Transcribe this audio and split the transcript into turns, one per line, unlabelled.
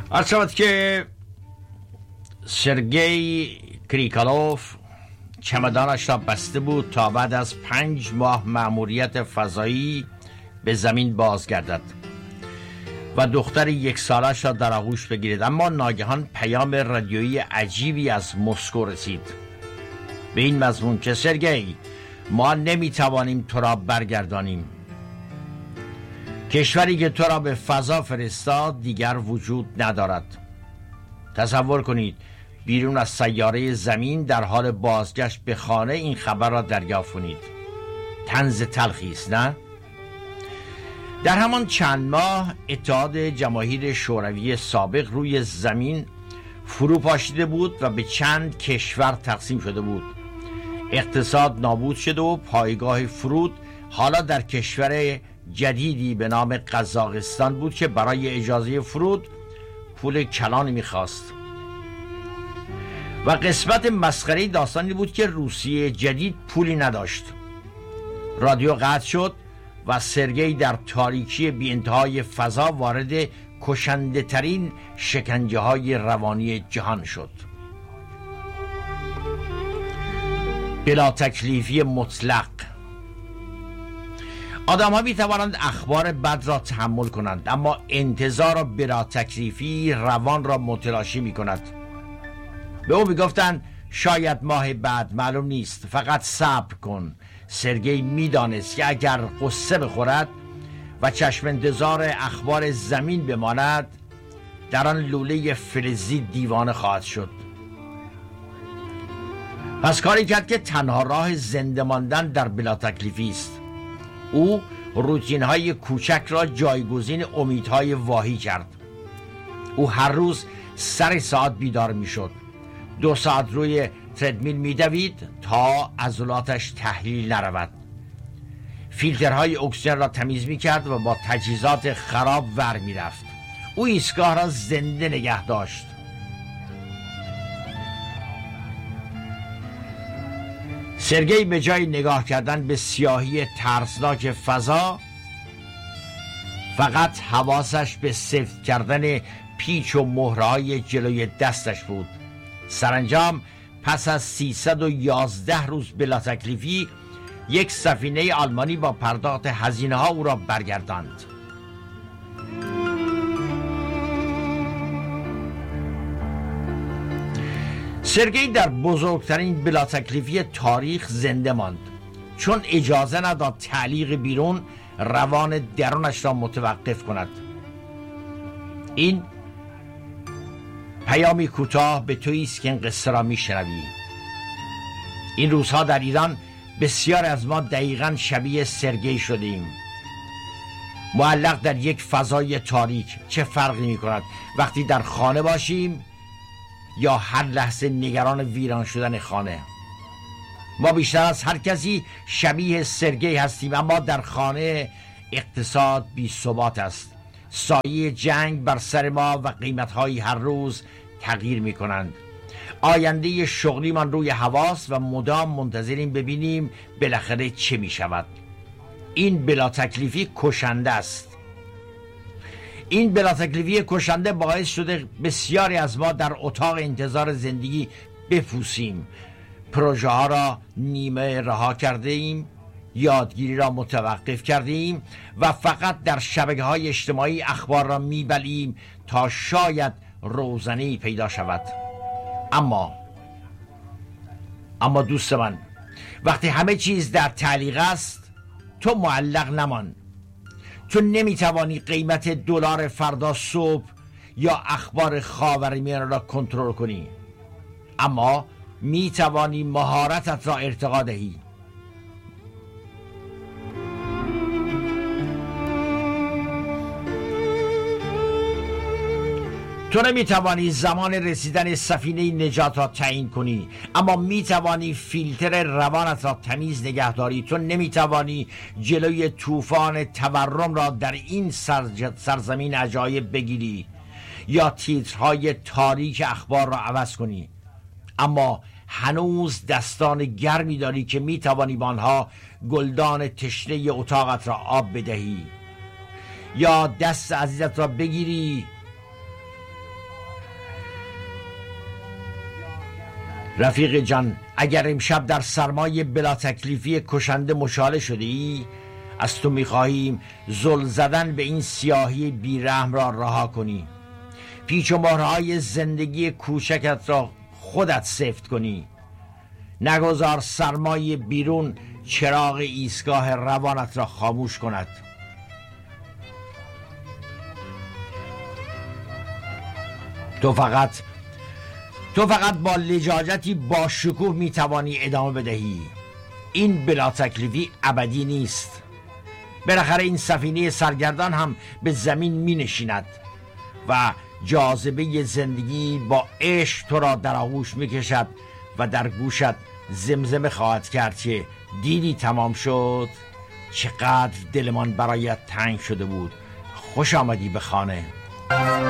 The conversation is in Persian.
عرض شود که سرگئی کریکالوف چمدانش را بسته بود تا بعد از 5 ماه مأموریت فضایی به زمین بازگردد و دختر 1 سالش را در آغوش بگیرد. اما ناگهان پیام رادیویی عجیبی از مسکو رسید به این مضمون که سرگئی، ما نمیتوانیم تو را برگردانیم. کشوری که تو را به فضا فرستاد دیگر وجود ندارد. تصور کنید بیرون از سیاره زمین در حال بازگشت به خانه این خبر را دریافت کنید. طنز تلخی است، نه؟ در همان چند ماه اتحاد جماهیر شوروی سابق روی زمین فرو پاشیده بود و به چند کشور تقسیم شده بود. اقتصاد نابود شده و پایگاه فرود حالا در کشور جدیدی به نام قزاقستان بود که برای اجازه فرود پول کلانی میخواست. و قسمت مسخره داستانی بود که روسیه جدید پولی نداشت. رادیو قطع شد و سرگئی در تاریکی بی انتهای فضا وارد کشنده ترین شکنجه های روانی جهان شد. بلا تکلیفی مطلق. آدم ها می توانند اخبار بد را تحمل کنند، اما انتظار بلا تکلیفی روان را متلاشی می کند. به او می گفتند شاید ماه بعد، معلوم نیست، فقط صبر کن. سرگئی می دانست که اگر قصه بخورد و چشم انتظار اخبار زمین بماند در آن لوله فلزی دیوانه خواهد شد. پس کاری کرد که تنها راه زنده ماندن در بلا تکلیفی است. او روتین های کوچک را جایگزین امیدهای واهی کرد. او هر روز سر ساعت بیدار می شد. 2 ساعت روی تردمیل می دوید تا عضلاتش تحلیل نرود. فیلترهای اکسیژن را تمیز می کرد و با تجهیزات خراب ور می رفت. او ایستگاه را زنده نگه داشت. سرگئی به جای نگاه کردن به سیاهی ترسناک فضا فقط حواسش به سفت کردن پیچ و مهره‌های جلوی دستش بود. سرانجام پس از 311 روز بلا تکلیفی یک سفینه آلمانی با پرداخت هزینه ها او را برگرداند. سرگئی در بزرگترین بلا تکلیفی تاریخ زنده ماند، چون اجازه نداد تعلیق بیرون روان درونش را متوقف کند. این پیامی کوتاه به تویی است که این قصه را میشنوی. این روزها در ایران بسیار از ما دقیقاً شبیه سرگئی شدیم، معلق در یک فضای تاریک. چه فرقی می کند وقتی در خانه باشیم یا هر لحظه نگران ویران شدن خانه؟ ما بیشتر از هر کسی شبیه سرگئی هستیم، اما در خانه اقتصاد بی ثبات است. سایه جنگ بر سر ما و قیمت‌های هر روز تغییر می‌کنند. آینده شغلیمان روی هواست و مدام منتظریم ببینیم بالاخره چه می‌شود. این بلا تکلیفی کشنده است. این بلا تکلیفی کشنده باعث شده بسیاری از ما در اتاق انتظار زندگی بپوسیم. پروژه ها را نیمه رها کرده ایم، یادگیری را متوقف کرده ایم و فقط در شبکه‌های اجتماعی اخبار را میبلیم تا شاید روزنه‌ای پیدا شود. اما دوست من، وقتی همه چیز در تعلیق است تو معلق نمان. تو نمیتوانی قیمت دلار فردا صبح یا اخبار خاورمیانه را کنترل کنی، اما میتوانی مهارتت را ارتقا دهی. تو نمیتوانی زمان رسیدن سفینه نجات را تعیین کنی، اما میتوانی فیلتر روانت را تمیز نگه داری. تو نمیتوانی جلوی طوفان تورم را در این سرزمین عجایب بگیری یا تیترهای تاریک اخبار را عوض کنی، اما هنوز دستان گرمی داری که میتوانی با آنها گلدان تشنه اتاقت را آب بدهی، یا دست عزیزت را بگیری رفیق جان، اگر امشب در سرمای بلا تکلیفی کشنده مشاله شدی، از تو میخواهیم زل زدن به این سیاهی بیرحم را رها کنی، پیچ و مهرهای زندگی کوچکت را خودت سفت کنی. نگذار سرمای بیرون چراغ ایستگاه روانت را خاموش کند. تو فقط با لجاجتی با شکوه میتوانی ادامه بدهی. این بلا تکلیفی ابدی نیست. بالاخره این سفینه سرگردان هم به زمین می نشیند و جاذبه زندگی با عشق تو را در آغوش می کشد و در گوشت زمزمه خواهد کرد که دیدی تمام شد، چقدر دلمان برایت تنگ شده بود، خوش آمدی به خانه.